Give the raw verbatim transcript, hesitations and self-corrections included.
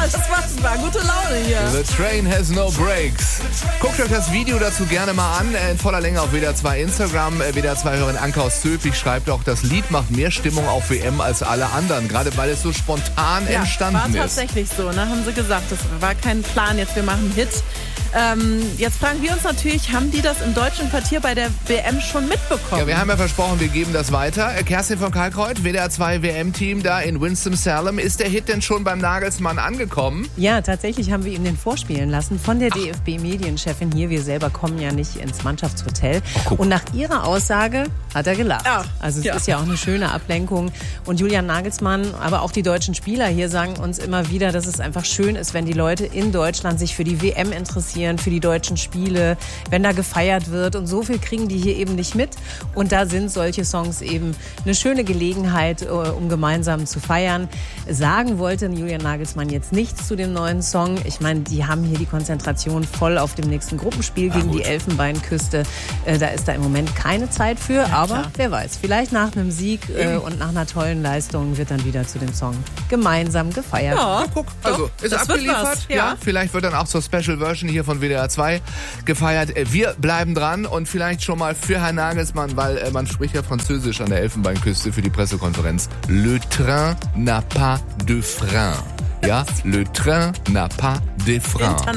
das war, das war gute Laune hier. The train has no brakes. Guckt euch das Video dazu gerne mal an, in voller Länge auf W D R zwei Instagram. W D R zwei-Hörerin Anke aus Zülpich schreibt auch, das Lied macht mehr Stimmung auf W M als alle anderen, gerade weil es so spontan ja, entstanden war ist. War tatsächlich so, ne? Haben sie gesagt, das war kein Plan, jetzt wir machen einen Hit. Ähm, jetzt fragen wir uns natürlich, haben die das im deutschen Quartier bei der W M schon mitbekommen? Ja, wir haben ja versprochen, wir geben das weiter. Kerstin von Kalkreuth, W D R zwei W M-Team da in Winston-Salem. Ist der Hit denn schon beim Nagelsmann angekommen? Ja, tatsächlich haben wir ihm den vorspielen lassen von der D F B-Medienchefin hier. Wir selber kommen ja nicht ins Mannschaftshotel. Oh, und nach ihrer Aussage hat er gelacht. Ja. Also es Ja. ist ja auch eine schöne Ablenkung. Und Julian Nagelsmann, aber auch die deutschen Spieler hier sagen uns immer wieder, dass es einfach schön ist, wenn die Leute in Deutschland sich für die W M interessieren, für die deutschen Spiele, wenn da gefeiert wird. Und so viel kriegen die hier eben nicht mit. Und da sind solche Songs eben eine schöne Gelegenheit, um gemeinsam zu feiern. Sagen wollte Julian Nagelsmann jetzt nichts zu dem neuen Song. Ich meine, die haben hier die Konzentration voll auf dem nächsten Gruppenspiel gegen die Elfenbeinküste. Da ist da im Moment keine Zeit für. Ja, aber klar. wer weiß, vielleicht nach einem Sieg äh, und nach einer tollen Leistung wird dann wieder zu dem Song gemeinsam gefeiert. Ja, Guck, also ist das wird abgeliefert. was, Ja. ja. Vielleicht wird dann auch zur Special Version hier von W D R zwei gefeiert. Wir bleiben dran und vielleicht schon mal für Herrn Nagelsmann, weil äh, man spricht ja Französisch an der Elfenbeinküste für die Pressekonferenz. Le train n'a pas de frein. Ja, le train n'a pas de frein.